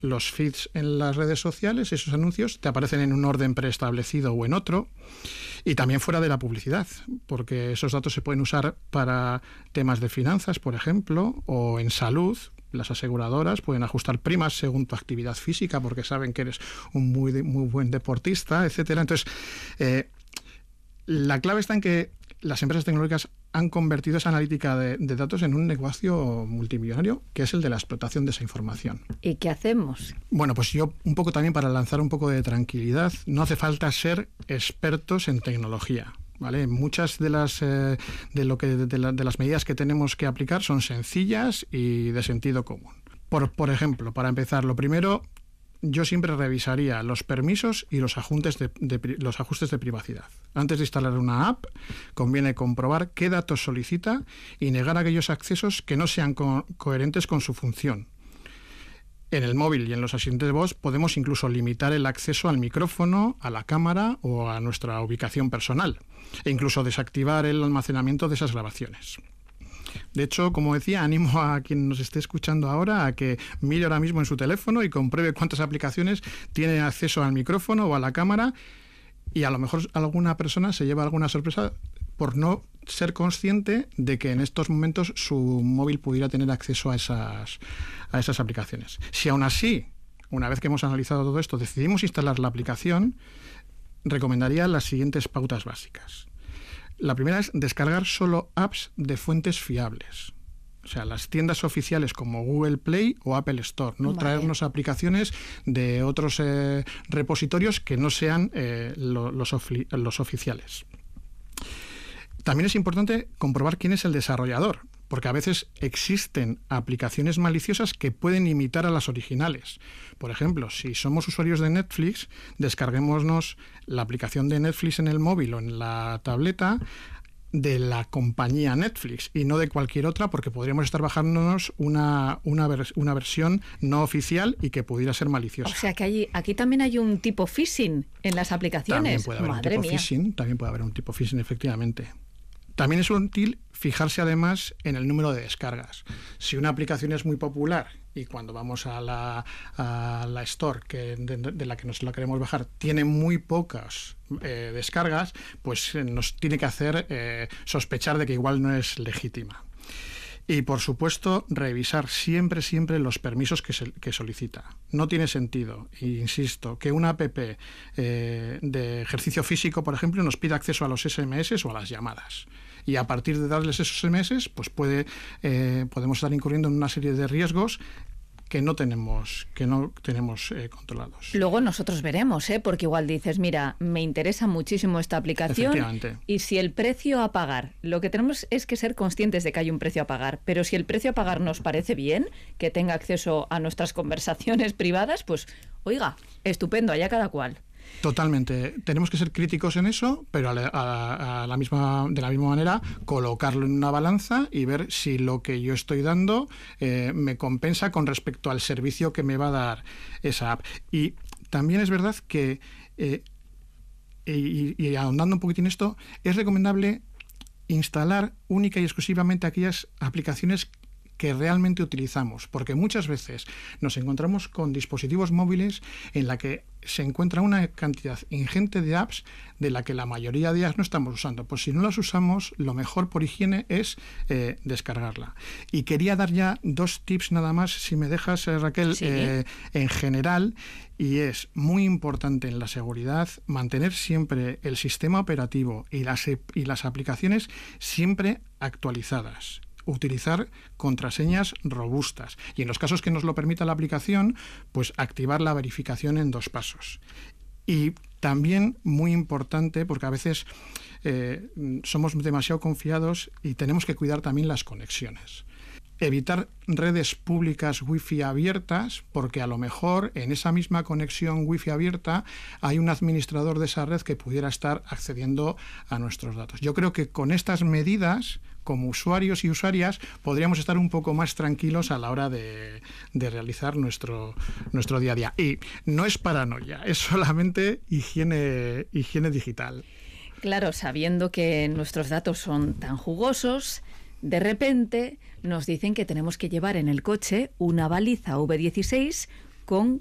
los feeds en las redes sociales, esos anuncios te aparecen en un orden preestablecido o en otro, y también fuera de la publicidad, porque esos datos se pueden usar para temas de finanzas, por ejemplo, o en salud. Las aseguradoras pueden ajustar primas según tu actividad física porque saben que eres un muy buen deportista, etcétera. Entonces, la clave está en que las empresas tecnológicas han convertido esa analítica de datos en un negocio multimillonario, que es el de la explotación de esa información. ¿Y qué hacemos? Bueno, pues yo un poco también para lanzar un poco de tranquilidad, no hace falta ser expertos en tecnología, ¿vale? Muchas de las medidas que tenemos que aplicar son sencillas y de sentido común. Por ejemplo, para empezar, lo primero, yo siempre revisaría los permisos y los ajustes de privacidad. Antes de instalar una app, conviene comprobar qué datos solicita y negar aquellos accesos que no sean coherentes con su función. En el móvil y en los asistentes de voz podemos incluso limitar el acceso al micrófono, a la cámara o a nuestra ubicación personal, e incluso desactivar el almacenamiento de esas grabaciones. De hecho, como decía, animo a quien nos esté escuchando ahora a que mire ahora mismo en su teléfono y compruebe cuántas aplicaciones tiene acceso al micrófono o a la cámara, y a lo mejor alguna persona se lleva alguna sorpresa por no ser consciente de que en estos momentos su móvil pudiera tener acceso a esas aplicaciones. Si aún así, una vez que hemos analizado todo esto, decidimos instalar la aplicación, recomendaría las siguientes pautas básicas. La primera es descargar solo apps de fuentes fiables. O sea, las tiendas oficiales como Google Play o Apple Store. No traernos aplicaciones de otros repositorios que no sean los oficiales. También es importante comprobar quién es el desarrollador, porque a veces existen aplicaciones maliciosas que pueden imitar a las originales. Por ejemplo, si somos usuarios de Netflix, descarguémonos la aplicación de Netflix en el móvil o en la tableta de la compañía Netflix y no de cualquier otra, porque podríamos estar bajándonos una versión no oficial y que pudiera ser maliciosa. O sea que aquí también hay un tipo phishing en las aplicaciones. También puede haber un tipo phishing, efectivamente. También es útil fijarse además en el número de descargas. Si una aplicación es muy popular y cuando vamos a la Store de la que nos la queremos bajar tiene muy pocas descargas, pues nos tiene que hacer sospechar de que igual no es legítima. Y, por supuesto, revisar siempre los permisos que solicita. No tiene sentido, insisto, que una app de ejercicio físico, por ejemplo, nos pida acceso a los SMS o a las llamadas. Y a partir de darles esos SMS, pues podemos estar incurriendo en una serie de riesgos que no tenemos controlados. Luego nosotros veremos, porque igual dices, mira, me interesa muchísimo esta aplicación y si el precio a pagar, lo que tenemos es que ser conscientes de que hay un precio a pagar, pero si el precio a pagar nos parece bien, que tenga acceso a nuestras conversaciones privadas, pues oiga, estupendo, allá cada cual. Totalmente. Tenemos que ser críticos en eso, pero de la misma manera colocarlo en una balanza y ver si lo que yo estoy dando me compensa con respecto al servicio que me va a dar esa app. Y también es verdad que, y ahondando un poquitín esto, es recomendable instalar única y exclusivamente aquellas aplicaciones que realmente utilizamos, porque muchas veces nos encontramos con dispositivos móviles en la que se encuentra una cantidad ingente de apps de la que la mayoría de ellas no estamos usando. Pues si no las usamos, lo mejor por higiene es descargarla. Y quería dar ya 2 tips nada más, si me dejas, Raquel, ¿sí? En general, y es muy importante en la seguridad mantener siempre el sistema operativo y las aplicaciones siempre actualizadas. Utilizar contraseñas robustas y en los casos que nos lo permita la aplicación, pues activar la verificación en 2 pasos. Y también muy importante, porque a veces somos demasiado confiados y tenemos que cuidar también las conexiones. Evitar redes públicas wifi abiertas, porque a lo mejor en esa misma conexión wifi abierta hay un administrador de esa red que pudiera estar accediendo a nuestros datos. Yo creo que con estas medidas, como usuarios y usuarias, podríamos estar un poco más tranquilos a la hora de realizar nuestro día a día. Y no es paranoia, es solamente higiene digital. Claro, sabiendo que nuestros datos son tan jugosos, de repente nos dicen que tenemos que llevar en el coche una baliza V16 con